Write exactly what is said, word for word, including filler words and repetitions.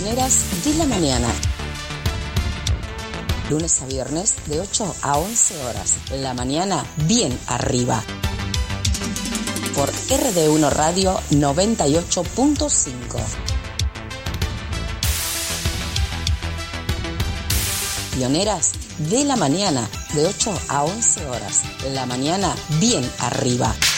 Pioneras de la mañana. Lunes a viernes de ocho a once horas. La mañana bien arriba. Por R D uno Radio noventa y ocho punto cinco. Pioneras de la mañana de ocho a once horas. La mañana bien arriba.